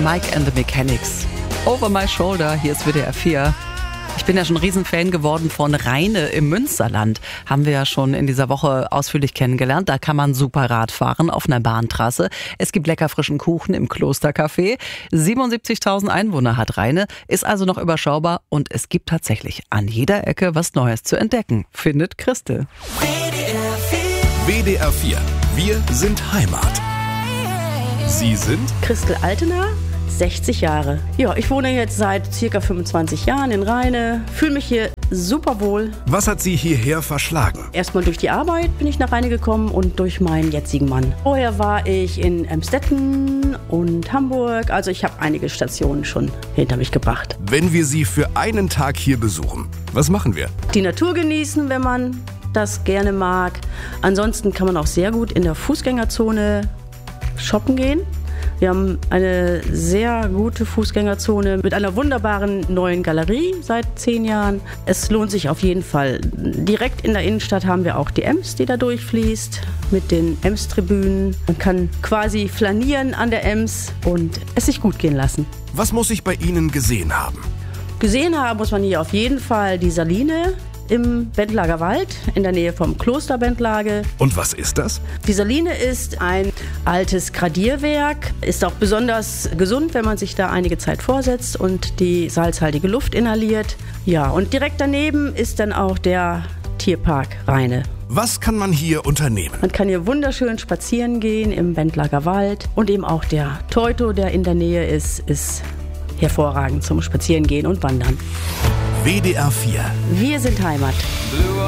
Mike and the Mechanics. Over my shoulder, hier ist WDR 4. Ich bin ja schon ein Riesenfan geworden von Rheine im Münsterland. Haben wir ja schon in dieser Woche ausführlich kennengelernt. Da kann man super Rad fahren auf einer Bahntrasse. Es gibt lecker frischen Kuchen im Klostercafé. 77.000 Einwohner hat Rheine, ist also noch überschaubar. Und es gibt tatsächlich an jeder Ecke was Neues zu entdecken, findet Christel. WDR 4. Wir sind Heimat. Sie sind Christel Altener, 60 Jahre. Ja, ich wohne jetzt seit circa 25 Jahren in Rheine, fühle mich hier super wohl. Was hat Sie hierher verschlagen? Erstmal durch die Arbeit bin ich nach Rheine gekommen und durch meinen jetzigen Mann. Vorher war ich in Emstetten und Hamburg, also ich habe einige Stationen schon hinter mich gebracht. Wenn wir Sie für einen Tag hier besuchen, was machen wir? Die Natur genießen, wenn man das gerne mag. Ansonsten kann man auch sehr gut in der Fußgängerzone shoppen gehen. Wir haben eine sehr gute Fußgängerzone mit einer wunderbaren neuen Galerie seit 10 Jahren. Es lohnt sich auf jeden Fall. Direkt in der Innenstadt haben wir auch die Ems, die da durchfließt, mit den Ems-Tribünen. Man kann quasi flanieren an der Ems und es sich gut gehen lassen. Was muss ich bei Ihnen gesehen haben? Gesehen haben muss man hier auf jeden Fall die Saline im Bentlager Wald, in der Nähe vom Kloster Bentlage. Und was ist das? Die Saline ist ein altes Gradierwerk, ist auch besonders gesund, wenn man sich da einige Zeit vorsetzt und die salzhaltige Luft inhaliert. Ja, und direkt daneben ist dann auch der Tierpark Rheine. Was kann man hier unternehmen? Man kann hier wunderschön spazieren gehen im Bentlager Wald und eben auch der Teuto, der in der Nähe ist hervorragend zum Spazierengehen und Wandern. WDR 4. Wir sind Heimat.